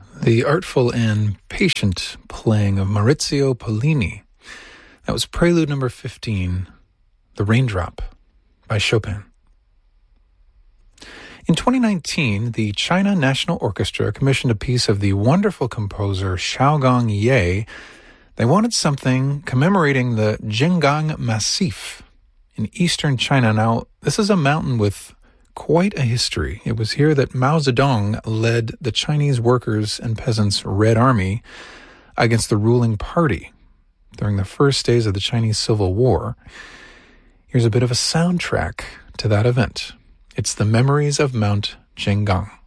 The artful and patient playing of Maurizio Pollini. That was Prelude number 15, The Raindrop by Chopin. In 2019, the China National Orchestra commissioned a piece of the wonderful composer Xiaogong Ye. They wanted something commemorating the Jinggang Massif in eastern China. Now, this is a mountain with quite a history. It was here that Mao Zedong led the Chinese workers and peasants' Red Army against the ruling party during the first days of the Chinese Civil War. Here's a bit of a soundtrack to that event. It's the Memories of Mount Jinggang.